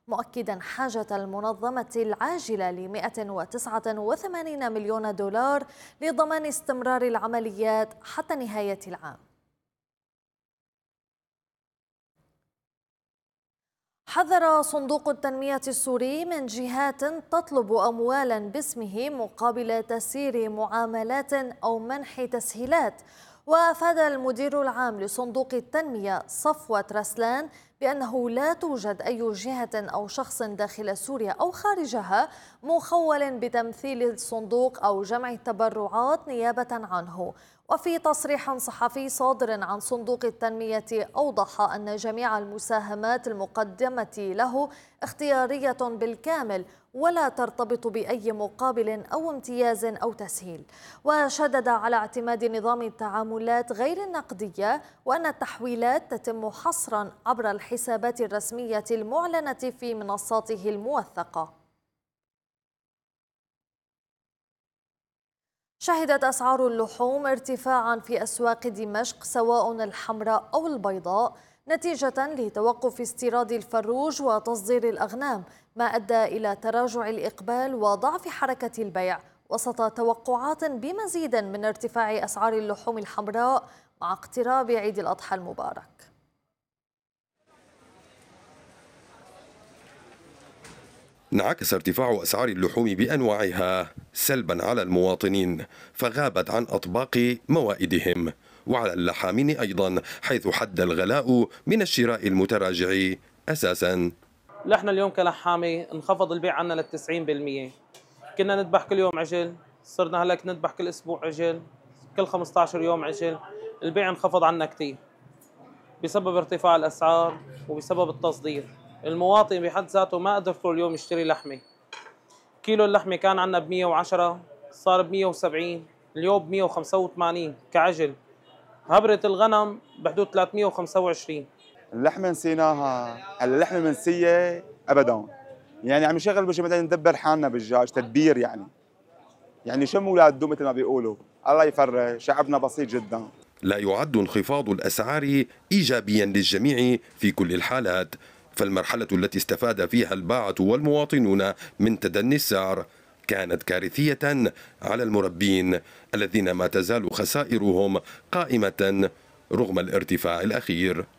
مؤكدا حاجة المنظمة العاجلة ل 189 مليون دولار لضمان استمرار العمليات حتى نهاية العام. حذر صندوق التنمية السوري من جهات تطلب أموالا باسمه مقابل تسيير معاملات أو منح تسهيلات. وأفاد المدير العام لصندوق التنمية صفوة رسلان بأنه لا توجد أي جهة أو شخص داخل سوريا أو خارجها مخول بتمثيل الصندوق أو جمع التبرعات نيابة عنه. وفي تصريح صحفي صادر عن صندوق التنمية أوضح أن جميع المساهمات المقدمة له اختيارية بالكامل ولا ترتبط بأي مقابل أو امتياز أو تسهيل. وشدد على اعتماد نظام التعاملات غير النقدية وأن التحويلات تتم حصرا عبر الحسابات الرسمية المعلنة في منصاته الموثقة. شهدت أسعار اللحوم ارتفاعا في أسواق دمشق سواء الحمراء أو البيضاء نتيجة لتوقف استيراد الفروج وتصدير الأغنام، ما أدى إلى تراجع الإقبال وضعف حركة البيع وسط توقعات بمزيد من ارتفاع أسعار اللحوم الحمراء مع اقتراب عيد الأضحى المبارك. انعكس ارتفاع أسعار اللحوم بأنواعها سلبا على المواطنين فغابت عن أطباق موائدهم، وعلى اللحامين أيضا حيث حد الغلاء من الشراء المتراجع أساسا. نحن اليوم كلحامة انخفض البيع عنا ل 90%. كنا نذبح كل يوم عجل، صرنا هلأ نذبح كل أسبوع عجل، كل 15 يوم عجل. البيع انخفض عنا كثير بسبب ارتفاع الأسعار وبسبب التصدير. المواطن بحد ذاته ما قدر طول اليوم يشتري لحمة. كيلو اللحمة كان عنا ب 110 صار ب 170، اليوم ب 185 كعجل. هبرة الغنم بحدود 325. اللحمة نسيناها، اللحمة منسية أبدا. يعني عم نشغل بشي مثلا ندبر حالنا بالدجاج تدبير يعني شم ولاد مثل ما بيقولوا. الله يفرج، شعبنا بسيط جدا. لا يعد انخفاض الأسعار إيجابيا للجميع في كل الحالات، فالمرحلة التي استفاد فيها الباعة والمواطنون من تدني السعر كانت كارثية على المربين الذين ما تزال خسائرهم قائمة رغم الارتفاع الأخير.